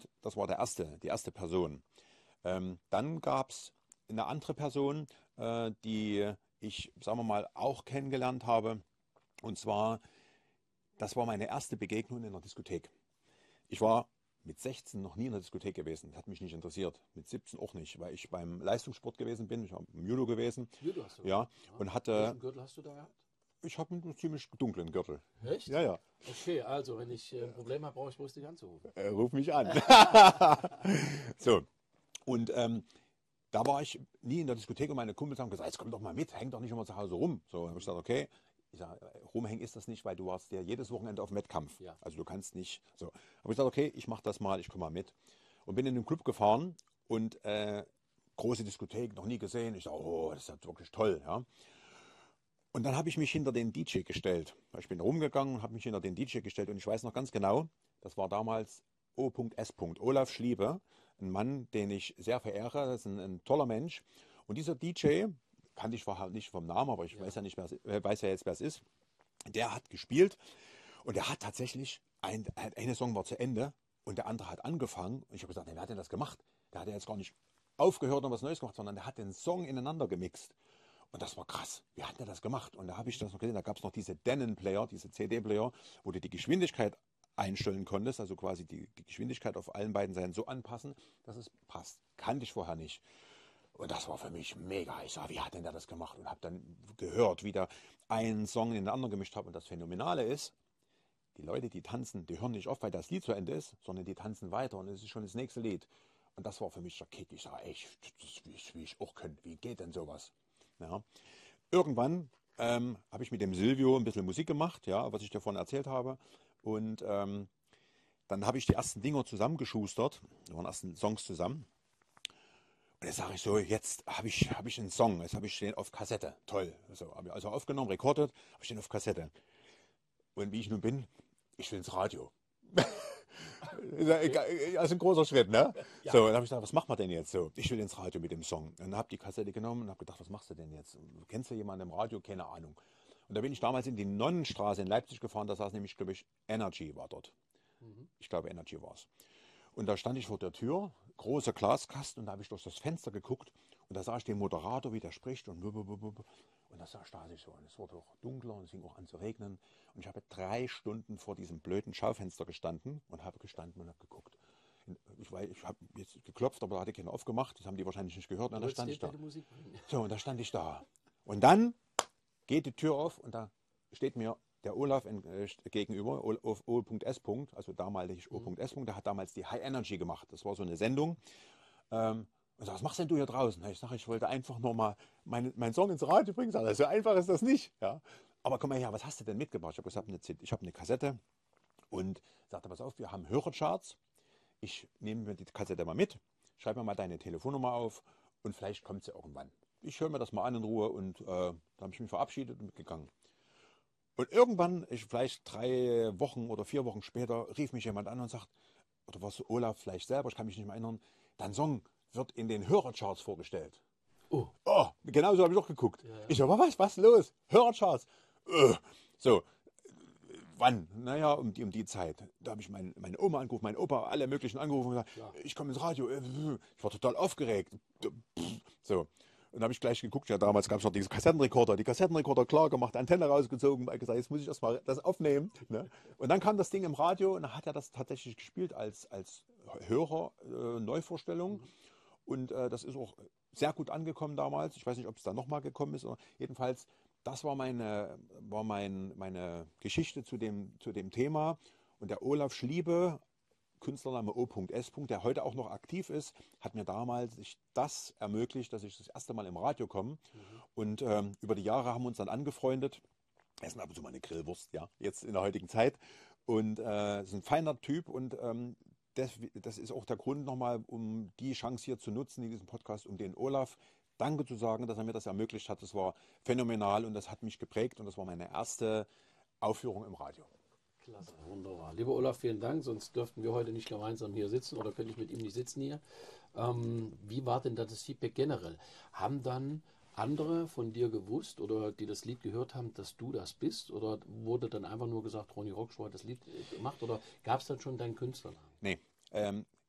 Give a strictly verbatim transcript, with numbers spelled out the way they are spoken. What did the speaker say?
kennengelernt. Das war der erste, die erste Person. Ähm, dann gab es eine andere Person, äh, die ich, sagen wir mal, auch kennengelernt habe. Und zwar, das war meine erste Begegnung in einer Diskothek. Ich war mit sechzehn noch nie in der Diskothek gewesen. Das hat mich nicht interessiert. Mit siebzehn auch nicht, weil ich beim Leistungssport gewesen bin. Ich war im Judo gewesen. Judo hast du Ja, gemacht, ja. und hatte. Welchen Gürtel hast du da gehabt? Ich habe einen ziemlich dunklen Gürtel. Echt? Ja, ja. Okay, also wenn ich äh, ein Problem habe, brauche ich bloß dich anzurufen. Äh, ruf mich an. So, und ähm, da war ich nie in der Diskothek und meine Kumpels haben gesagt, jetzt komm doch mal mit, häng doch nicht immer zu Hause rum. So, habe ich gesagt, okay. Ich sag, rumhängen ist das nicht, weil du warst ja jedes Wochenende auf dem Wettkampf. Ja. Also du kannst nicht. So. Aber ich gesagt, okay, ich mache das mal, ich komme mal mit. Und bin in den Club gefahren und äh, große Diskothek, noch nie gesehen. Ich sage, oh, das ist ja wirklich toll. Ja. Und dann habe ich mich hinter den D J gestellt. Ich bin rumgegangen und habe mich hinter den D J gestellt und ich weiß noch ganz genau, das war damals O.S. Olaf Schliebe, ein Mann, den ich sehr verehre, das ist ein, ein toller Mensch. Und dieser D J, kannte ich vorher nicht vom Namen, aber ich ja. weiß ja nicht, wer, weiß ja jetzt, wer es ist, der hat gespielt und der hat tatsächlich, ein, eine Song war zu Ende und der andere hat angefangen und ich habe gesagt, wer hat denn das gemacht? Der hat ja jetzt gar nicht aufgehört und was Neues gemacht, sondern der hat den Song ineinander gemixt. Und das war krass. Wie hat der das gemacht? Und da habe ich das noch gesehen, da gab es noch diese Denon-Player, diese C D-Player, wo du die Geschwindigkeit einstellen konntest, also quasi die, die Geschwindigkeit auf allen beiden Seiten so anpassen, dass es passt. Kannte ich vorher nicht. Und das war für mich mega. Ich sag, wie hat denn der das gemacht? Und habe dann gehört, wie der einen Song in den anderen gemischt hat. Und das Phänomenale ist, die Leute, die tanzen, die hören nicht auf, weil das Lied zu Ende ist, sondern die tanzen weiter und es ist schon das nächste Lied. Und das war für mich der Kick. Ich sage, echt, das will ich, will ich auch können. Wie geht denn sowas? Ja. Irgendwann ähm, habe ich mit dem Silvio ein bisschen Musik gemacht, ja, was ich davon erzählt habe. Und ähm, dann habe ich die ersten Dinger zusammengeschustert. Da waren ersten Songs zusammen. Und jetzt sage ich so, jetzt habe ich, hab ich einen Song, jetzt habe ich den auf Kassette. Toll. Also habe ich also aufgenommen, rekordet, habe ich den auf Kassette. Und wie ich nun bin, ich will ins Radio. Also ein großer Schritt, ne? Ja. So, dann habe ich gedacht, was macht man denn jetzt so? Ich will ins Radio mit dem Song. Und dann habe ich die Kassette genommen und habe gedacht, was machst du denn jetzt? Kennst du jemanden im Radio? Keine Ahnung. Und da bin ich damals in die Nonnenstraße in Leipzig gefahren, da saß nämlich, glaube ich, Energy war dort. Mhm. Ich glaube, Energy war es. Und da stand ich vor der Tür, großer Glaskasten, und da habe ich durch das Fenster geguckt und da sah ich den Moderator, wie der spricht und und da saß ich so und es wurde auch dunkler und es fing auch an zu regnen und ich habe drei Stunden vor diesem blöden Schaufenster gestanden und habe gestanden und habe geguckt. Ich, ich habe jetzt geklopft, aber da hatte keiner aufgemacht, das haben die wahrscheinlich nicht gehört und dann stand ich da. So, und da stand ich da. Und dann geht die Tür auf und da steht mir der Olaf in, äh, gegenüber, O.S. Also damalig O.S. Der hat damals die High Energy gemacht. Das war so eine Sendung. Ähm, und sag, was machst denn du hier draußen? Ich sage, ich wollte einfach nur mal meinen mein Song ins Radio bringen. Sag, so einfach ist das nicht. Ja? Aber komm mal her, was hast du denn mitgebracht? Ich habe gesagt, ich habe eine Kassette und sagte, pass auf, wir haben Hörercharts. Ich nehme mir die Kassette mal mit, schreibe mir mal deine Telefonnummer auf und vielleicht kommt sie irgendwann. Ich höre mir das mal an in Ruhe und äh, dann habe ich mich verabschiedet und gegangen. Und irgendwann, ich, vielleicht drei Wochen oder vier Wochen später, rief mich jemand an und sagt, oder was Olaf vielleicht selber, ich kann mich nicht mehr erinnern, dein Song wird in den Hörercharts vorgestellt. Oh, oh genau so habe ich auch geguckt. Ja, ja. Ich so, was, was los? Hörercharts. Uh. So, wann? Naja, um die, um die Zeit. Da habe ich mein, meine Oma angerufen, meinen Opa, alle möglichen angerufen und gesagt, ja. Ich komme ins Radio. Ich war total aufgeregt. So. Und dann habe ich gleich geguckt, ja, damals gab es noch diese Kassettenrekorder, die Kassettenrekorder klar gemacht, Antenne rausgezogen, gesagt, jetzt muss ich erstmal das aufnehmen. Ne? Und dann kam das Ding im Radio und dann hat er das tatsächlich gespielt als, als Hörer-Neuvorstellung. Äh, und äh, das ist auch sehr gut angekommen damals. Ich weiß nicht, ob es dann nochmal gekommen ist. Oder jedenfalls, das war meine, war mein, meine Geschichte zu dem, zu dem Thema. Und der Olaf Schliebe, Künstlername O.S., der heute auch noch aktiv ist, hat mir damals das ermöglicht, dass ich das erste Mal im Radio komme. Mhm. Und ähm, über die Jahre haben wir uns dann angefreundet. Er ist ab und zu mal eine Grillwurst, ja, jetzt in der heutigen Zeit. Und äh, ist ein feiner Typ und ähm, das, das ist auch der Grund nochmal, um die Chance hier zu nutzen in diesem Podcast, um den Olaf Danke zu sagen, dass er mir das ermöglicht hat. Das war phänomenal und das hat mich geprägt und das war meine erste Aufführung im Radio. Klasse, wunderbar. Lieber Olaf, vielen Dank, sonst dürften wir heute nicht gemeinsam hier sitzen oder könnte ich mit ihm nicht sitzen hier. Ähm, wie war denn da das Feedback generell? Haben dann andere von dir gewusst oder die das Lied gehört haben, dass du das bist? Oder wurde dann einfach nur gesagt, Ronny Rockschuh hat das Lied gemacht? Oder gab es dann schon deinen Künstlernamen? Nee, ähm,